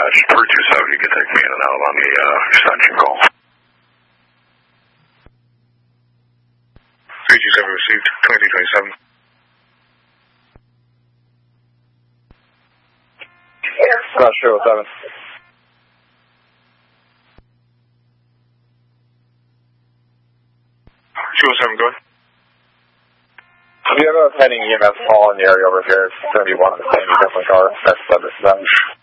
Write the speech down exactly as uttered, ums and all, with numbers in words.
dispatch three two seven, you can take me in and out on the uh, extension call. three two seven received, twenty-two twenty-seven. Cross zero seven. two oh seven, go ahead. Do you have a pending E M S call in the area over here? It's going to be one of the same different car. That's the dispatch.